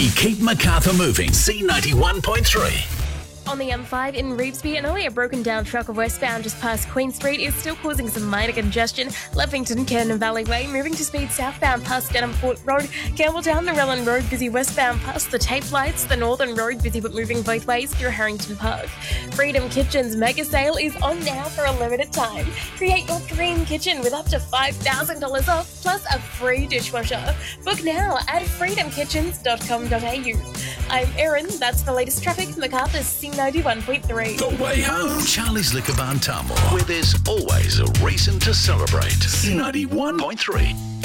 keep Macarthur moving. C91.3. On the M5 in Revesby, an earlier broken down truck westbound just past Queen Street is still causing some minor congestion. Levington, Kernan Valley Way, moving to speed southbound past Denhamport Road. Campbelltown, Narellan Road, busy westbound past the tape lights. The Northern Road, busy but moving both ways through Harrington Park. Freedom Kitchen's mega sale is on now for a limited time. Create your dream kitchen with up to $5,000 off, plus a free dishwasher. Book now at freedomkitchens.com.au. I'm Erin, that's the latest traffic. Macarthur's C91.3. The way home. Charlie's Liquor Barn Tamworth, where there's always a reason to celebrate. C91.3.